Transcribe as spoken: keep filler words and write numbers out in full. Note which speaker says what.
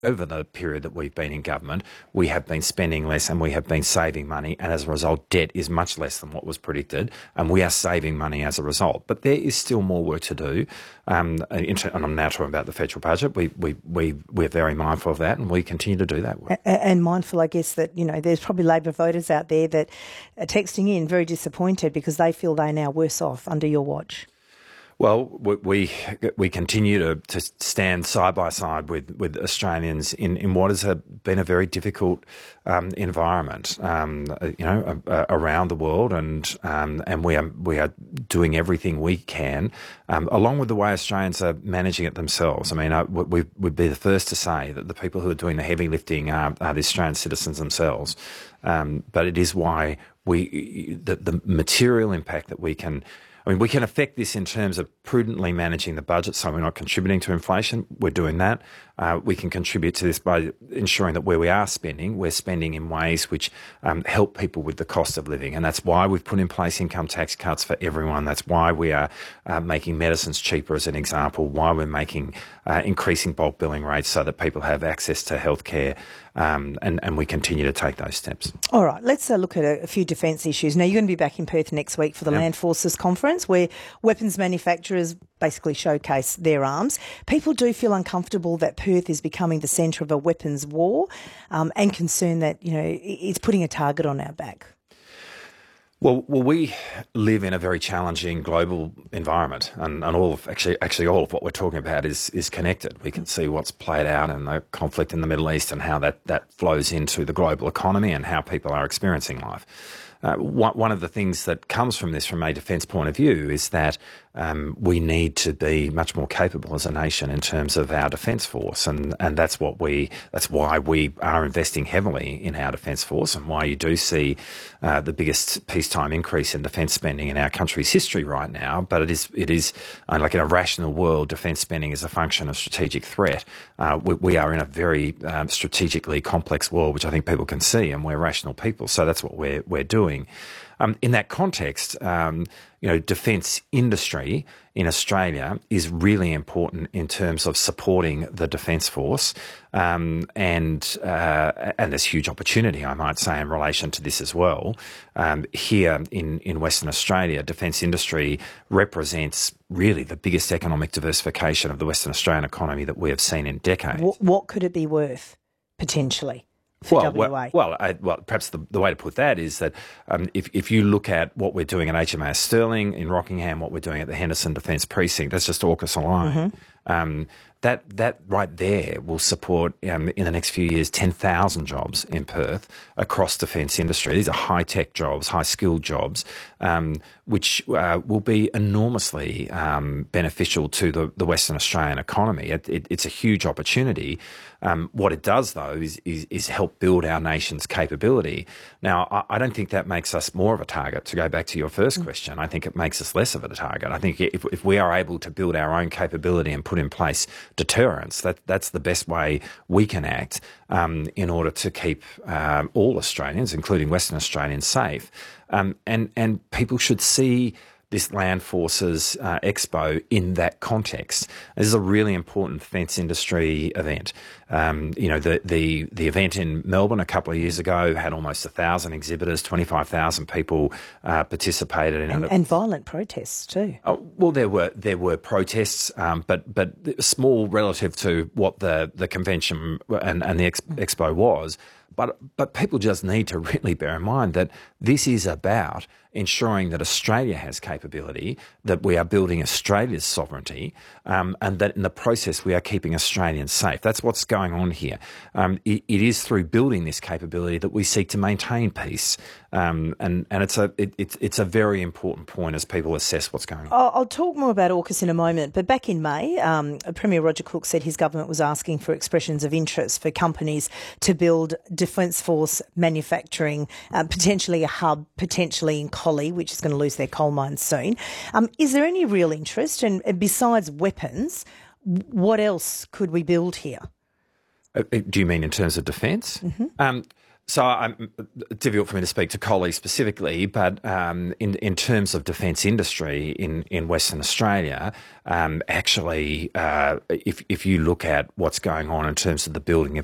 Speaker 1: over the period that we've been in government, we have been spending less and we have been saving money, and as a result, debt is much less than what was predicted, and we are saving money as a result. But there is still more work to do, um, and I'm now talking about the federal budget. We, we, we, we're very mindful of that, and we continue to do that work.
Speaker 2: And mindful, I guess, that, you know, there's probably Labor voters out there that are texting in very disappointed because they feel they're now worse off under your watch.
Speaker 1: Well, we we continue to, to stand side by side with, with Australians in, in what has a, been a very difficult um, environment, um, you know, uh, around the world, and um, and we are we are doing everything we can, um, along with the way Australians are managing it themselves. I mean, I, we would be the first to say that the people who are doing the heavy lifting are, are the Australian citizens themselves, um, but it is why we the, the material impact that we can. I mean, we can affect this in terms of prudently managing the budget so we're not contributing to inflation. We're doing that. Uh, we can contribute to this by ensuring that where we are spending, we're spending in ways which um, help people with the cost of living. And that's why we've put in place income tax cuts for everyone. That's why we are uh, making medicines cheaper, as an example, why we're making uh, increasing bulk billing rates so that people have access to healthcare. Um, and, and we continue to take those steps.
Speaker 2: All right, let's uh, look at a, a few defence issues. Now, you're going to be back in Perth next week for the yep. Land Forces Conference, where weapons manufacturers basically showcase their arms. People do feel uncomfortable that Perth is becoming the centre of a weapons war, um, and concerned that, you know, it's putting a target on our back.
Speaker 1: Well, well, we live in a very challenging global environment, and, and all of actually, actually, all of what we're talking about is is connected. We can see what's played out in the conflict in the Middle East and how that, that flows into the global economy and how people are experiencing life. Uh, one, one of the things that comes from this, from a defence point of view, is that um, we need to be much more capable as a nation in terms of our defence force, and, and that's what we that's why we are investing heavily in our defence force, and why you do see uh, the biggest peacetime increase in defence spending in our country's history right now. But it is it is uh, like in a rational world, defence spending is a function of strategic threat. Uh, we, we are in a very um, strategically complex world, which I think people can see, and we're rational people, so that's what we're we're doing. Um, in that context, um, you know, defence industry in Australia is really important in terms of supporting the defence force, um, and uh, and there's huge opportunity, I might say, in relation to this as well. Um, here in, in Western Australia, defence industry represents really the biggest economic diversification of the Western Australian economy that we have seen in decades.
Speaker 2: What, what could it be worth, potentially? Well,
Speaker 1: well, well, I, well, perhaps the, the way to put that is that um, if, if you look at what we're doing at H M A S Stirling in Rockingham, what we're doing at the Henderson Defence Precinct, that's just AUKUS alone. Mm-hmm. Um, that that right there will support, um, in the next few years, ten thousand jobs in Perth across defence industry. These are high-tech jobs, high-skilled jobs, um, which uh, will be enormously um, beneficial to the, the Western Australian economy. It, it, it's a huge opportunity. Um, what it does, though, is, is, is help build our nation's capability. Now, I, I don't think that makes us more of a target, to go back to your first mm. question. I think it makes us less of a target. I think if, if we are able to build our own capability and put in place deterrence, that, that's the best way we can act um, in order to keep um, all Australians, including Western Australians, safe. Um, and, and people should see this Land Forces uh, Expo in that context. This is a really important defence industry event. Um, you know, the, the the event in Melbourne a couple of years ago had almost a thousand exhibitors, twenty-five thousand people uh, participated in
Speaker 2: and,
Speaker 1: it.
Speaker 2: And violent protests too.
Speaker 1: Oh, well, there were there were protests, um, but but small relative to what the, the convention and, and the ex- expo was. But but people just need to really bear in mind that this is about ensuring that Australia has capability, that we are building Australia's sovereignty, um, and that in the process we are keeping Australians safe. That's what's going on here. Um, it, it is through building this capability that we seek to maintain peace, um, and and it's a it, it's it's a very important point as people assess what's going on.
Speaker 2: I'll, I'll talk more about AUKUS in a moment, but back in May, um, Premier Roger Cook said his government was asking for expressions of interest for companies to build Defence Force manufacturing, uh, potentially a hub, potentially in Collie, which is going to lose their coal mines soon. Um, is there any real interest? And, and besides weapons, what else could we build here?
Speaker 1: Uh, do you mean in terms of defence?
Speaker 2: Mm-hmm.
Speaker 1: Um, So I'm difficult for me to speak to colleagues specifically, but um, in in terms of defence industry in, in Western Australia, um, actually, uh, if if you look at what's going on in terms of the building of